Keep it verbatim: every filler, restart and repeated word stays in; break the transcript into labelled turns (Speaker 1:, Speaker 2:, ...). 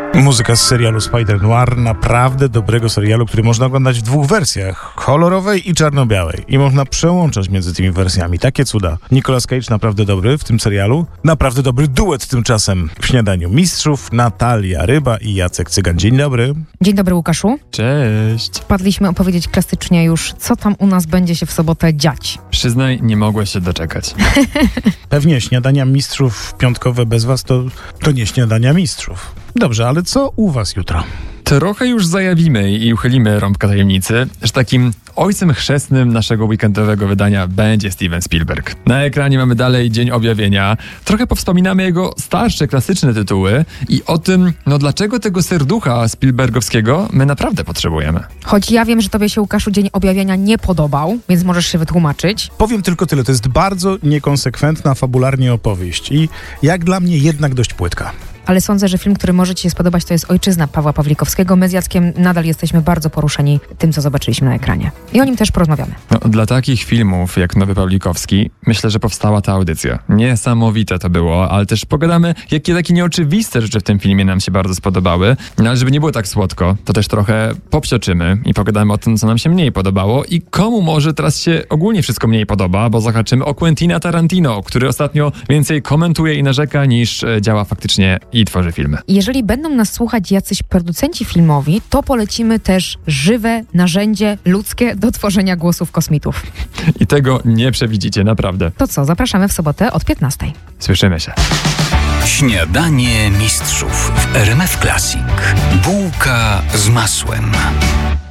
Speaker 1: Muzyka z serialu Spider Noir, naprawdę dobrego serialu, który można oglądać w dwóch wersjach, kolorowej i czarno-białej. I można przełączać między tymi wersjami. Takie cuda. Nicolas Cage naprawdę dobry w tym serialu. Naprawdę dobry duet tymczasem w Śniadaniu Mistrzów. Natalia Ryba i Jacek Cygan. Dzień dobry.
Speaker 2: Dzień dobry, Łukaszu.
Speaker 3: Cześć.
Speaker 2: Wpadliśmy opowiedzieć klasycznie już, co tam u nas będzie się w sobotę dziać.
Speaker 3: Przyznaj, nie mogłeś się doczekać.
Speaker 1: Pewnie Śniadania Mistrzów piątkowe bez was to, to nie Śniadania Mistrzów. Dobrze, ale co u was jutro?
Speaker 3: Trochę już zajawimy i uchylimy rąbka tajemnicy, że takim ojcem chrzestnym naszego weekendowego wydania będzie Steven Spielberg. Na ekranie mamy dalej Dzień Objawienia. Trochę powspominamy jego starsze, klasyczne tytuły i o tym, no dlaczego tego serducha Spielbergowskiego my naprawdę potrzebujemy.
Speaker 2: Choć ja wiem, że tobie się, Łukaszu, Dzień Objawienia nie podobał, więc możesz się wytłumaczyć.
Speaker 1: Powiem tylko tyle, to jest bardzo niekonsekwentna fabularnie opowieść i jak dla mnie jednak dość płytka.
Speaker 2: Ale sądzę, że film, który może ci się spodobać, to jest Ojczyzna Pawła Pawlikowskiego. My z Jackiem nadal jesteśmy bardzo poruszeni tym, co zobaczyliśmy na ekranie. I o nim też porozmawiamy.
Speaker 3: No, dla takich filmów jak Nowy Pawlikowski myślę, że powstała ta audycja. Niesamowite to było, ale też pogadamy, jakie takie nieoczywiste rzeczy w tym filmie nam się bardzo spodobały. No, ale żeby nie było tak słodko, to też trochę popsioczymy i pogadamy o tym, co nam się mniej podobało i komu może teraz się ogólnie wszystko mniej podoba, bo zahaczymy o Quentina Tarantino, który ostatnio więcej komentuje i narzeka niż e, działa faktycznie i tworzy filmy.
Speaker 2: Jeżeli będą nas słuchać jacyś producenci filmowi, to polecimy też żywe narzędzie ludzkie do tworzenia głosów kosmitów.
Speaker 3: I tego nie przewidzicie, naprawdę.
Speaker 2: To co, zapraszamy w sobotę od piętnastej.
Speaker 3: Słyszymy się.
Speaker 4: Śniadanie Mistrzów w R M F Classic. Bułka z masłem.